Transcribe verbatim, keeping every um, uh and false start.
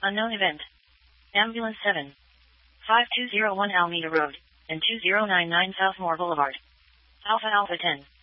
Unknown event. Ambulance seven. five two zero one Alameda Road, and two zero nine nine Southmore Boulevard. Alpha Alpha ten.